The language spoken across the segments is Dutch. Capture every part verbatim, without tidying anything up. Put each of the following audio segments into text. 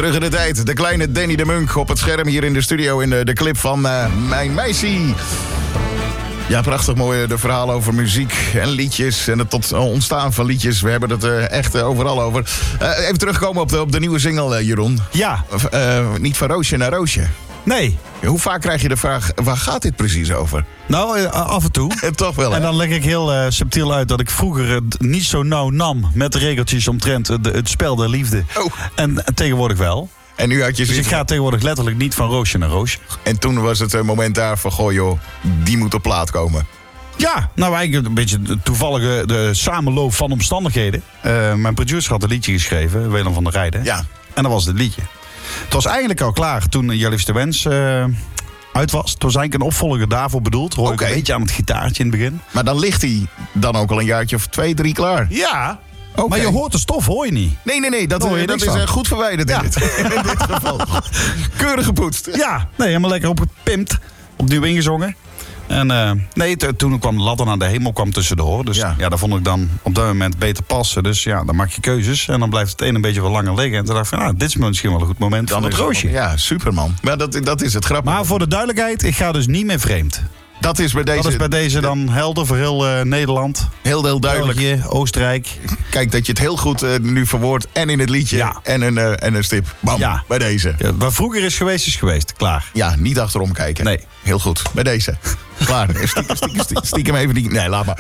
Terug in de tijd. De kleine Danny de Munk op het scherm hier in de studio in de, de clip van uh, Mijn Meisje. Ja, prachtig mooi, de verhalen over muziek en liedjes en het tot ontstaan van liedjes. We hebben het uh, echt uh, overal over. Uh, even terugkomen op de, op de nieuwe single, uh, Jeroen. Ja. Uh, niet van roosje naar roosje. Nee. Hoe vaak krijg je de vraag, waar gaat dit precies over? Nou, uh, af en toe. Toch wel, hè? En dan leg ik heel uh, subtiel uit dat ik vroeger het niet zo nauw nam met de regeltjes omtrent het, het spel der liefde. Oh. En, en tegenwoordig wel. En nu had je dus ik ga tegenwoordig letterlijk niet van roosje naar roosje. En toen was het een moment daar van, goh joh, die moet op plaat komen. Ja, nou eigenlijk een beetje de toevallige de samenloop van omstandigheden. Uh, mijn producer had een liedje geschreven, Willem van der Rijden. Ja. En dat was het liedje. Het was eigenlijk al klaar toen Je liefste wens uh, uit was. Het was eigenlijk een opvolger daarvoor bedoeld. Hoor Okay. ik een beetje aan het gitaartje in het begin. Maar dan ligt hij dan ook al een jaartje of twee, drie klaar. Ja, okay. Maar je hoort de stof, hoor je niet. Nee, nee, nee, dat, dat dat is uh, goed verwijderd ja. in, dit, in dit geval. Keurig gepoetst. Ja, nee, helemaal lekker opgepimpt. Opnieuw ingezongen. En uh, nee, t- toen kwam de ladder naar de hemel kwam tussendoor. Dus ja. ja, dat vond ik dan op dat moment beter passen. Dus ja, dan maak je keuzes. En dan blijft het een een beetje wel langer liggen. En toen dacht ik van, ah, dit is misschien wel een goed moment dan het roosje. Ja, superman. Maar dat, dat is het grappige. Maar voor de duidelijkheid, ik ga dus niet meer vreemd. Dat is bij deze, dat is bij deze dan helder voor heel uh, Nederland. Heel, heel duidelijk. België, Oostenrijk. Kijk, dat je het heel goed uh, nu verwoordt. En in het liedje. Ja. En, een, uh, en een stip. Bam, ja. Bij deze. Ja, waar vroeger is geweest, is geweest. Klaar. Ja, niet achterom kijken. Nee. Heel goed. Bij deze. Klaar. Stiekem, stiekem, stiekem, stiekem even die... Nee, laat maar.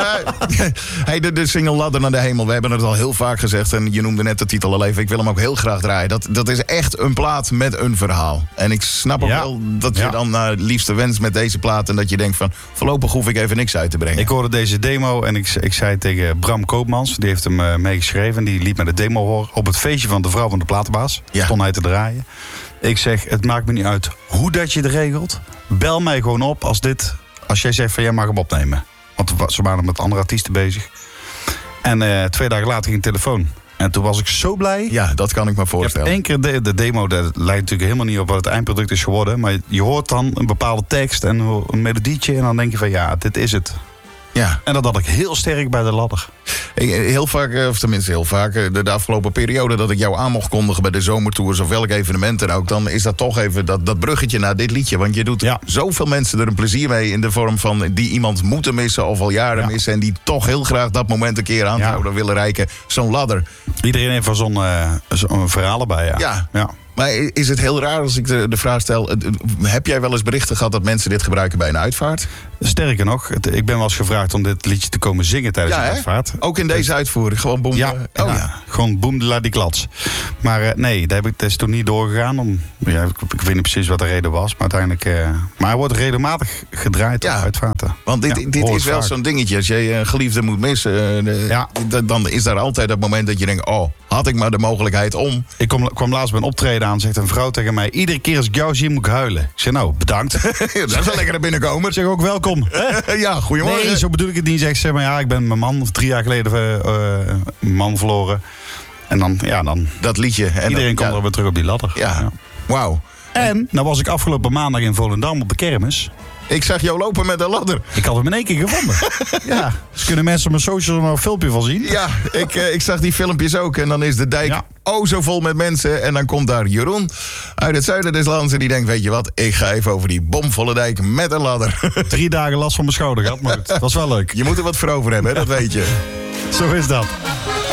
Uh, hey, de, de single Ladder naar de Hemel. We hebben het al heel vaak gezegd. En je noemde net de titel al even. Ik wil hem ook heel graag draaien. Dat, dat is echt een plaat met een verhaal. En ik snap ook ja. wel dat je ja. dan naar uh, liefste wens met deze plaat. En dat je denkt van, voorlopig hoef ik even niks uit te brengen. Ik hoorde deze demo en ik, ik zei tegen Bram Koopmans. Die heeft hem uh, meegeschreven. Die liet me de demo horen op het feestje van de vrouw van de platenbaas. Ja. Stond hij te draaien. Ik zeg, het maakt me niet uit hoe dat je het regelt. Bel mij gewoon op als dit... Als jij zegt van jij mag hem opnemen. Want ze waren met andere artiesten bezig. En uh, twee dagen later ging de telefoon. En toen was ik zo blij. Ja, dat kan ik me voorstellen. Eén keer de, de demo, dat lijkt natuurlijk helemaal niet op wat het eindproduct is geworden. Maar je hoort dan een bepaalde tekst en een melodietje. En dan denk je van ja, dit is het. Ja. En dat had ik heel sterk bij de ladder. Heel vaak, of tenminste heel vaak, de, de afgelopen periode dat ik jou aan mocht kondigen bij de zomertours of welk evenement dan ook, dan is dat toch even dat, dat bruggetje naar dit liedje. Want je doet ja. zoveel mensen er een plezier mee in de vorm van die iemand moeten missen of al jaren ja. missen en die toch heel graag dat moment een keer aan zouden ja. willen reiken. Zo'n ladder. Iedereen heeft er zo'n, uh, zo'n verhaal bij, ja. Ja. ja. Maar is het heel raar als ik de, de vraag stel, heb jij wel eens berichten gehad dat mensen dit gebruiken bij een uitvaart? Sterker nog, het, ik ben wel eens gevraagd om dit liedje te komen zingen tijdens ja, de hè? uitvaart. Ook in deze uitvoering, gewoon boem. Ja, oh, ja. ja. gewoon boem de la die klats. Maar uh, nee, dat, heb ik, dat is toen niet doorgegaan. Om, ja, ik, ik weet niet precies wat de reden was, maar uiteindelijk... Uh, maar hij wordt regelmatig gedraaid ja. op uitvaarten. Want dit, ja, dit is wel vaak. Zo'n dingetje. Als je een geliefde moet missen, uh, ja. d- dan is daar altijd dat moment dat je denkt, oh, had ik maar de mogelijkheid om. Ik kom, kwam laatst bij een optreden aan, zegt een vrouw tegen mij, iedere keer als ik jou zie moet ik huilen. Ik zeg, nou, bedankt. Dat is wel lekker naar binnenkomen. Ik zeg ook welkom. Ja, goedemorgen. Nee, zo bedoel ik het niet. Zeg, zeg maar, ja, ik ben mijn man drie jaar geleden uh, mijn man verloren. En dan, ja, dan... Dat liedje. En iedereen dan, komt ja. er weer terug op die ladder. Ja, ja. Wauw. En, nou was ik afgelopen maandag in Volendam op de kermis. Ik zag jou lopen met een ladder. Ik had hem in één keer gevonden. Ja, dus kunnen mensen op mijn socials nog een filmpje van zien. Ja, ik, uh, ik zag die filmpjes ook. En dan is de dijk ja. oh zo vol met mensen. En dan komt daar Jeroen uit het zuiden des lands. En die denkt, weet je wat, ik ga even over die bomvolle dijk met een ladder. Drie dagen last van mijn schouder gehad, maar het was wel leuk. Je moet er wat voor over hebben, hè? Dat weet je. Zo is dat.